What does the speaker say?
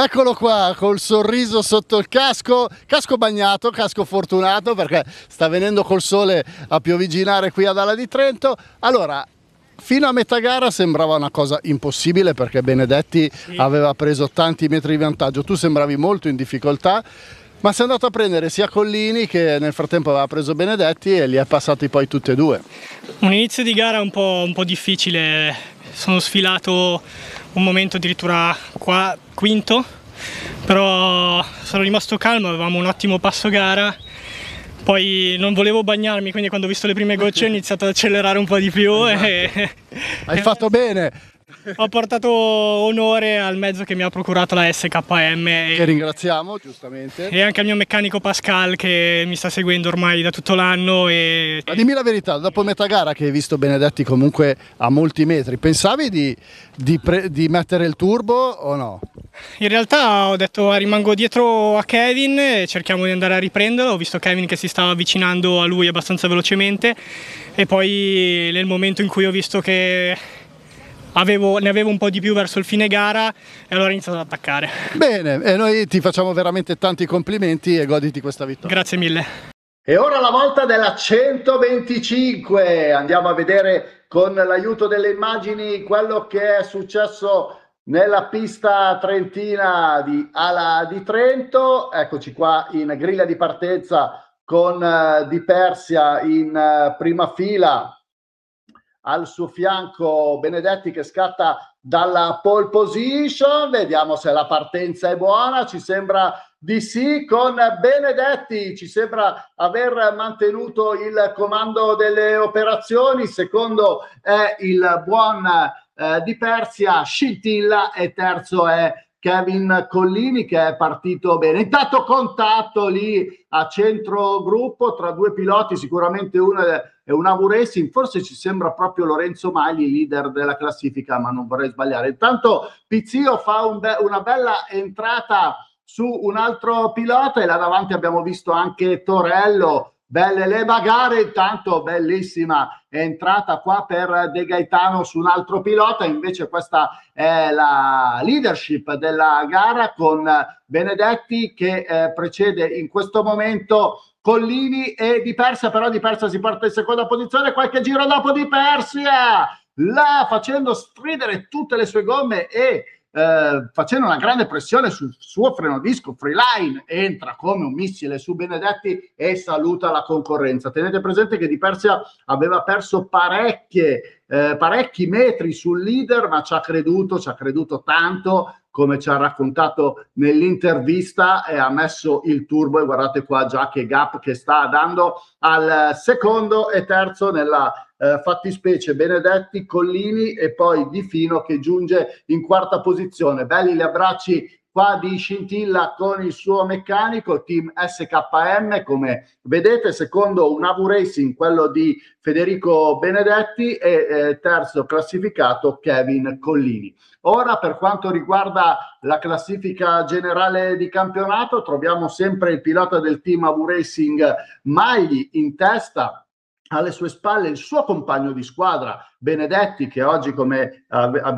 Eccolo qua col sorriso sotto il casco, casco bagnato, casco fortunato perché sta venendo col sole a pioviginare qui ad Ala di Trento. Allora, fino a metà gara sembrava una cosa impossibile perché Benedetti aveva preso tanti metri di vantaggio, tu sembravi molto in difficoltà, ma sei andato a prendere sia Collini che nel frattempo aveva preso Benedetti e li è passati poi tutti e due. Un inizio di gara un po' difficile, sono sfilato un momento addirittura quinto, però sono rimasto calmo, avevamo un ottimo passo gara, poi non volevo bagnarmi, quindi quando ho visto le prime gocce ho iniziato ad accelerare un po' di più. Esatto. Hai fatto bene! Ho portato onore al mezzo che mi ha procurato la SKM che ringraziamo giustamente, e anche al mio meccanico Pascal che mi sta seguendo ormai da tutto l'anno. Ma dimmi la verità, dopo metà gara che hai visto Benedetti comunque a molti metri, pensavi di mettere il turbo o no? In realtà ho detto rimango dietro a Kevin e cerchiamo di andare a riprenderlo, ho visto Kevin che si stava avvicinando a lui abbastanza velocemente e poi nel momento in cui ho visto che ne avevo un po' di più verso il fine gara e allora ho iniziato ad attaccare. Bene, e noi ti facciamo veramente tanti complimenti e goditi questa vittoria. Grazie mille. E ora la volta della 125, andiamo a vedere con l'aiuto delle immagini quello che è successo nella pista trentina di Ala di Trento. Eccoci qua in griglia di partenza con Di Persia in prima fila. Al suo fianco Benedetti che scatta dalla pole position, vediamo se la partenza è buona, ci sembra di sì con Benedetti, ci sembra aver mantenuto il comando delle operazioni, secondo è il buon Di Persia, scintilla, e terzo è Kevin Collini che è partito bene. Intanto contatto lì a centro gruppo tra due piloti, sicuramente uno è un Avu Racing, forse ci sembra proprio Lorenzo Magli, leader della classifica, ma non vorrei sbagliare. Intanto Pizzio fa una bella entrata su un altro pilota e là davanti abbiamo visto anche Torello. Belle le bagare, intanto bellissima entrata qua per De Gaetano su un altro pilota, invece questa è la leadership della gara con Benedetti che precede in questo momento Collini e Di Persia, però Di Persia si porta in seconda posizione, qualche giro dopo Di Persia, là facendo stridere tutte le sue gomme e facendo una grande pressione sul suo freno disco, Freeline, entra come un missile su Benedetti e saluta la concorrenza. Tenete presente che Di Persia aveva perso parecchi metri sul leader, ma ci ha creduto tanto, come ci ha raccontato nell'intervista, e ha messo il turbo e guardate qua già che gap che sta dando al secondo e terzo nella fattispecie Benedetti, Collini e poi Di Fino che giunge in quarta posizione. Belli gli abbracci qua di Scintilla con il suo meccanico, team SKM come vedete, secondo un Avu Racing quello di Federico Benedetti e terzo classificato Kevin Collini. Ora per quanto riguarda la classifica generale di campionato troviamo sempre il pilota del team Avu Racing Magli in testa, alle sue spalle il suo compagno di squadra Benedetti che oggi come abbiamo